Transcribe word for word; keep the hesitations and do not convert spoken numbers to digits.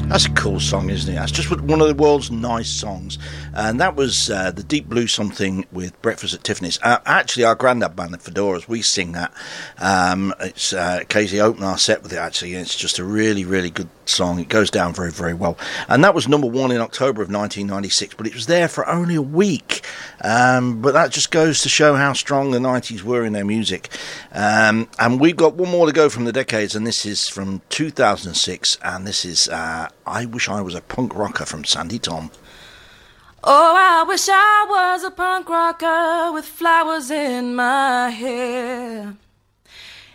That's a cool song, isn't it? That's just one of the world's nice songs. And that was uh, the Deep Blue Something with Breakfast at Tiffany's. Uh, actually, our granddad band, the Fedoras, we sing that. Um, it's uh, occasionally open our set with it, actually. And it's just a really, really good song. It goes down very, very well. And that was number one in October of nineteen ninety-six, but it was there for only a week. Um, but that just goes to show how strong the nineties were in their music. Um, and we've got one more to go from the decades, and this is from two thousand six, and this is uh, I Wish I Was a Punk Rocker from Sandy Tom. Oh, I wish I was a punk rocker with flowers in my hair.